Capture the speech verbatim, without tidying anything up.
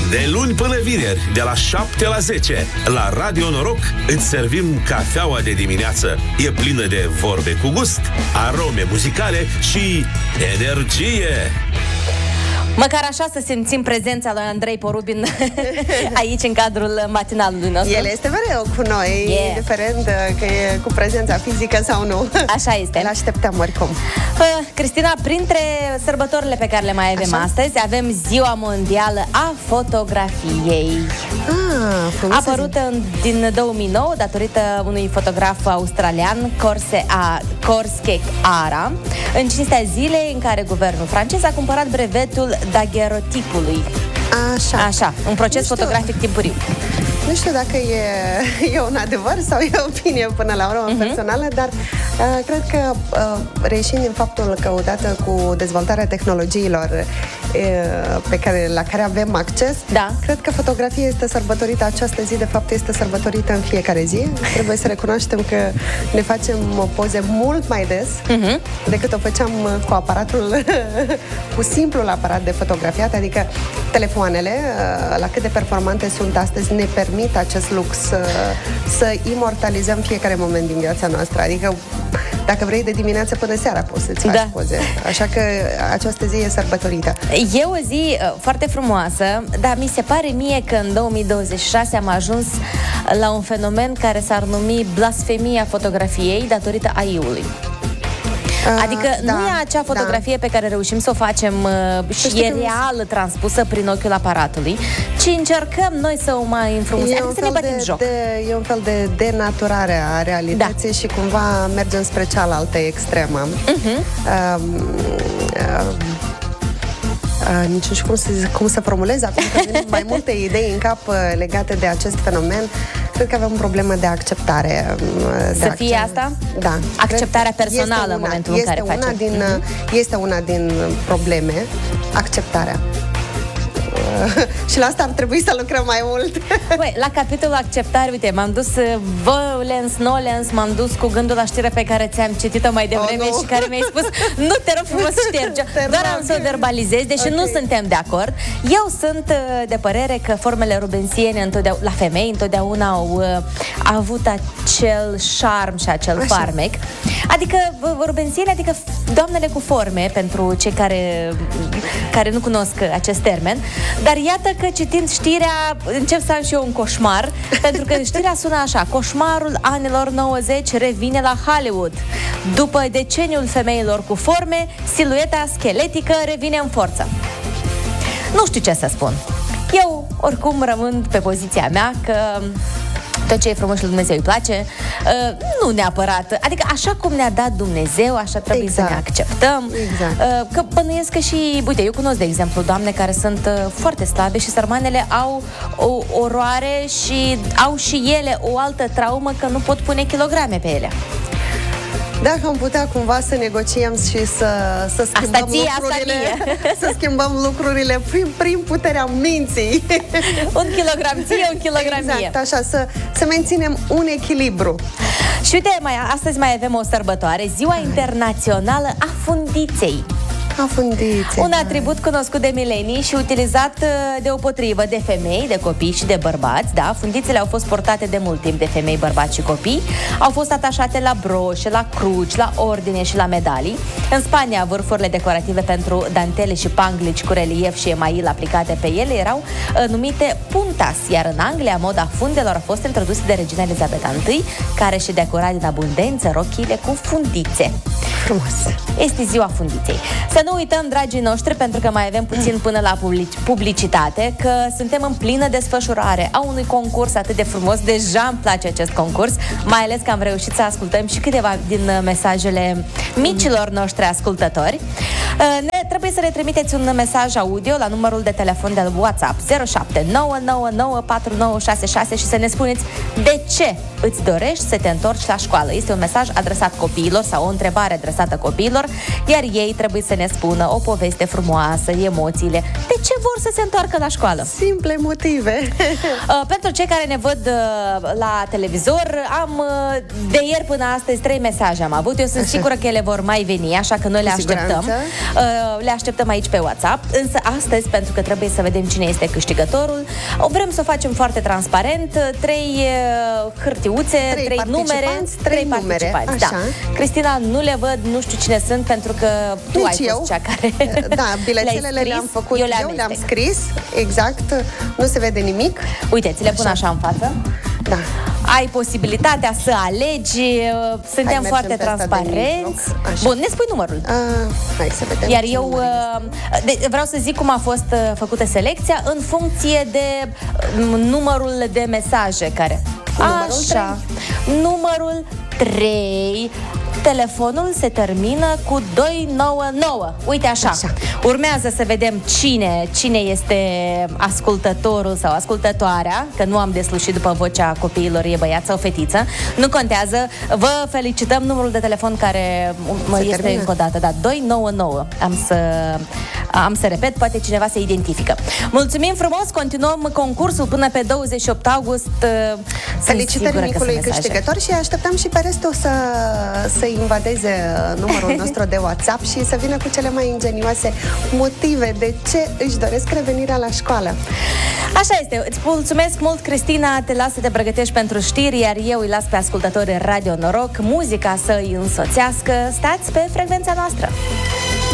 De luni până vineri, de la șapte la zece, la Radio Noroc îți servim cafeaua de dimineață. E plină de vorbe cu gust, arome muzicale și energie. Măcar așa să simțim prezența lui Andrei Porubin aici în cadrul matinalului nostru. El este mereu cu noi, yeah. indiferent că e cu prezența fizică sau nu. Așa este. Îl așteptăm oricum. uh, Cristina, printre sărbătorile pe care le mai avem așa? astăzi, avem Ziua Mondială a Fotografiei. ah, Apărută în, din două mii nouă datorită unui fotograf australian, Corse a, Corske Ara, în cinstea zilei în care guvernul francez a cumpărat brevetul daguerreotipului. Așa. Așa, un proces fotografic timpuriu. Nu știu dacă e, e un adevăr sau e opinie până la urmă uh-huh. personală, dar uh, cred că uh, reieșind din faptul că odată cu dezvoltarea tehnologiilor uh, pe care, la care avem acces, da. cred că fotografia este sărbătorită, această zi de fapt este sărbătorită în fiecare zi. Trebuie să recunoaștem că ne facem poze mult mai des uh-huh. decât o făceam cu aparatul, cu simplul aparat de fotografiat, adică telefoanele, uh, la cât de performante sunt astăzi, ne permit acest lux să, să imortalizăm fiecare moment din viața noastră. Adică, dacă vrei, de dimineață până seara poți să-ți faci da. poze. Așa că această zi e sărbătorită. E o zi uh, foarte frumoasă, dar mi se pare mie că în două mii douăzeci și șase am ajuns la un fenomen care s-ar numi blasfemia fotografiei datorită A I-ului. Adică uh, da, nu e acea fotografie da. pe care reușim să o facem uh, și e reală, transpusă prin ochiul aparatului, ci încercăm noi să o mai înfrumusețim, adică să ne batem de, joc. De, e un fel de denaturare a realității da. și cumva mergem spre cealaltă extremă. Uh-huh. Uh, uh, Uh, nici nu știu cum să, cum să formulez acum, că vin mai multe idei în cap uh, legate de acest fenomen. Cred că avem o problemă de acceptare. Uh, să de fie accept... asta? Da. Acceptarea personală una, în momentul în care una facem. Din, uh-huh. Este una din probleme, acceptarea. Și la asta ar trebui să lucrăm mai mult. Băi, la capitolul acceptare, uite, m-am dus volens, nolens, m-am dus cu gândul la știrea pe care ți-am citit-o mai devreme oh, și care mi-ai spus, nu te rog frumos, șterge. Doar am să o verbalizez, deși okay. nu suntem de acord. Eu sunt de părere că formele rubensiene întotdeauna, la femei întotdeauna au uh, avut acel șarm și acel Așa. farmec. Adică rubensiene, adică doamnele cu forme, pentru cei care, care nu cunosc acest termen. Dar iată că citind știrea încep să am și eu un coșmar, pentru că știrea sună așa: coșmarul anilor nouăzeci revine la Hollywood. După deceniul femeilor cu forme, silueta scheletică revine în forță. Nu știu ce să spun. Eu oricum rămân pe poziția mea că tot ce e frumos și lui Dumnezeu îi place, uh, nu neapărat, adică așa cum ne-a dat Dumnezeu, așa trebuie exact. să ne acceptăm. Exact. Uh, că bănuiesc că și, uite, eu cunosc de exemplu doamne care sunt uh, foarte slabe și sărmanele au o oroare și au și ele o altă traumă că nu pot pune kilograme pe ele. Dacă am putea cumva să negociem și să, să schimbăm asta ție, lucrurile, asta să schimbăm lucrurile prin, prin puterea minții. Un kilogram ție, un kilogram exact, mie. așa, să, să menținem un echilibru. Și uite, mai, astăzi mai avem o sărbătoare, Ziua Internațională a Fundiței. Fundițe, un atribut cunoscut de milenii și utilizat deopotrivă de femei, de copii și de bărbați. Da, fundițele au fost portate de mult timp de femei, bărbați și copii. Au fost atașate la broșe, la cruci, la ordine și la medalii. În Spania, vârfurile decorative pentru dantele și panglici cu relief și email aplicate pe ele erau uh, numite puntas, iar în Anglia moda fundelor a fost introdusă de regina Elizabeta I, care și decora din abundență rochile cu fundițe. Frumos! Este Ziua Fundiței. Să nu uităm, dragii noștri, pentru că mai avem puțin până la publicitate, că suntem în plină desfășurare a unui concurs atât de frumos. Deja îmi place acest concurs, mai ales că am reușit să ascultăm și câteva din mesajele micilor noștri ascultători. Ne trebuie să ne trimiteți un mesaj audio la numărul de telefon de WhatsApp zero șapte nouă nouă nouă patru nouă șase șase și să ne spuneți de ce îți dorești să te întorci la școală. Este un mesaj adresat copiilor sau o întrebare adresată copiilor, iar ei trebuie să ne spună o poveste frumoasă, emoțiile. De ce vor să se întoarcă la școală? Simple motive. Uh, pentru cei care ne văd uh, la televizor, am uh, de ieri până astăzi trei mesaje am avut. Eu sunt așa. sigură că ele vor mai veni, așa că noi le așteptăm. Uh, le așteptăm aici pe WhatsApp. Însă astăzi, pentru că trebuie să vedem cine este câștigătorul, vrem să o facem foarte transparent. Trei uh, hârtiuțe, trei, trei numere, trei, trei numere. participanți. Da. Cristina, nu le văd, nu știu cine sunt, pentru că tu Nici ai fost eu. cea care Da, bilețelele le-am făcut eu, eu le-am scris. Exact, nu se vede nimic. Uite, ți le pun așa în față. Da. Ai posibilitatea să alegi. Suntem hai, foarte transparenți. Bun, ne spui numărul. Uh, hai să vedem. Iar eu uh, de, vreau să zic cum a fost uh, făcută selecția în funcție de uh, numărul de mesaje care... Numărul Așa. trei. Numărul trei. Telefonul se termină cu doi nouă nouă. Uite așa. așa. Urmează să vedem cine, cine este ascultătorul sau ascultătoarea, că nu am deslușit după vocea copiilor, e băiat sau fetiță. Nu contează. Vă felicităm. Numărul de telefon care se este termină. Încă o dată, da, doi nouă nouă. Am să am să repet, poate cineva se identifică. Mulțumim frumos, continuăm concursul până pe douăzeci și opt august. Felicitări micului câștigător și așteptăm și pe restul să, să invadeze numărul nostru de WhatsApp și să vină cu cele mai ingenioase motive de ce își doresc revenirea la școală. Așa este. Îți mulțumesc mult, Cristina. Te las să te pregătești pentru știri, iar eu îi las pe ascultătorii Radio Noroc muzica să îi însoțească. Stați pe frecvența noastră.